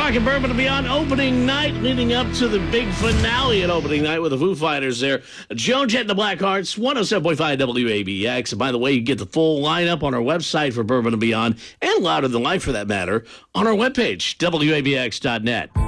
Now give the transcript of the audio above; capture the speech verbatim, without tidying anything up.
Talking Bourbon and Beyond opening night, leading up to the big finale at opening night with the Foo Fighters there. Joan Jett and the Blackhearts, one oh seven point five W A B X. And by the way, you get the full lineup on our website for Bourbon and Beyond, and Louder Than Life for that matter, on our webpage, W A B X dot net.